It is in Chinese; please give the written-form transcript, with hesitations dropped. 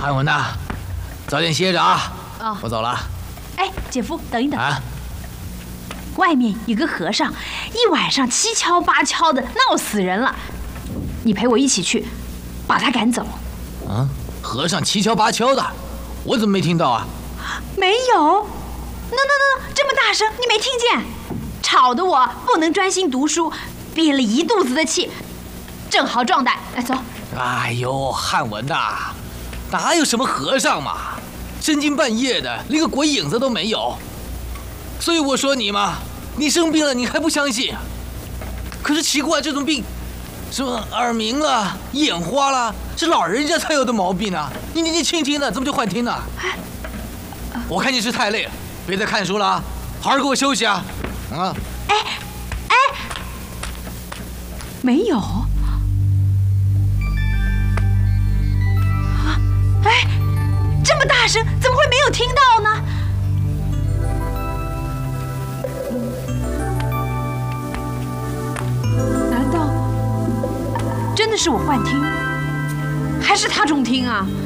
汉文呐，早点歇着啊。 哦， 我走了。 哎，姐夫，等一等。 啊， 外面有个和尚，一晚上七敲八敲的，闹死人了。你陪我一起去，把他赶走。 啊，和尚七敲八敲的，我怎么没听到啊？ 没有。那，这么大声，你没听见？吵得我不能专心读书，憋了一肚子的气。正好壮胆，来走。 哎呦，汉文呐，哪有什么和尚嘛，深更半夜的，连个鬼影子都没有。所以我说你嘛，你生病了你还不相信？可是奇怪，这种病，什么耳鸣了、眼花了，是老人家才有的毛病呢。你年纪轻轻的，怎么就幻听呢？我看你是太累了，别再看书了啊，好好给我休息啊！啊！ 哎，没有。哎，这么大声，怎么会没有听到呢？难道真的是我幻听，还是他中听啊？